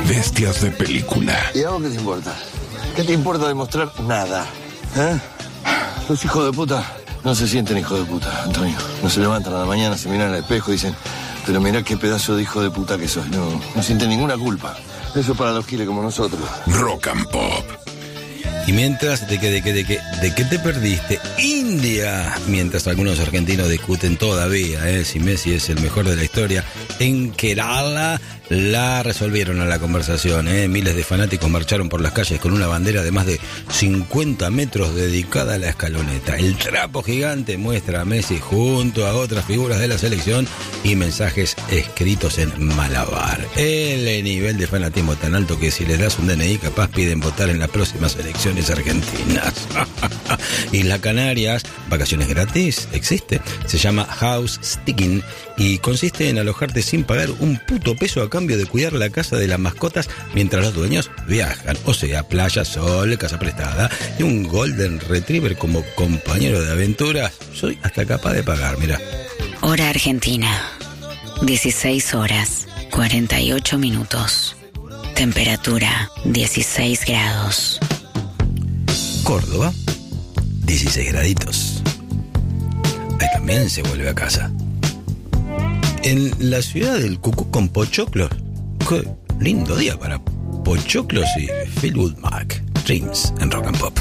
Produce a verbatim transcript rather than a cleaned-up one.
Bestias de película. ¿Y a vos qué te importa? ¿Qué te importa demostrar nada? ¿Eh? Los hijos de puta no se sienten hijos de puta, Antonio. No se levantan a la mañana, se miran al espejo y dicen, pero mirá qué pedazo de hijo de puta que soy. No, no sienten ninguna culpa. Eso para los giles como nosotros. Rock and Pop. Y mientras, ¿de qué, de qué, de qué, de qué te perdiste? India. Mientras algunos argentinos discuten todavía eh, si Messi es el mejor de la historia, en Kerala la resolvieron a la conversación. Eh. Miles de fanáticos marcharon por las calles con una bandera de más de cincuenta metros dedicada a la escaloneta. El trapo gigante muestra a Messi junto a otras figuras de la selección y mensajes escritos en malabar. El nivel de fanatismo tan alto que si les das un D N I capaz piden votar en las próximas elecciones argentinas. Isla Canarias, vacaciones gratis, existe. Se llama House Sticking y consiste en alojarte sin pagar un puto peso a cambio de cuidar la casa de las mascotas mientras los dueños viajan. O sea, playa, sol, casa prestada y un Golden Retriever como compañero de aventuras. Soy hasta capaz de pagar, mira. Hora Argentina, dieciséis horas, cuarenta y ocho minutos. Temperatura, dieciséis grados. Córdoba, dieciséis graditos. Ahí también se vuelve a casa. En la ciudad del Cucú con pochoclos. Qué lindo día para pochoclos y Fleetwood Mac. Dreams en Rock and Pop.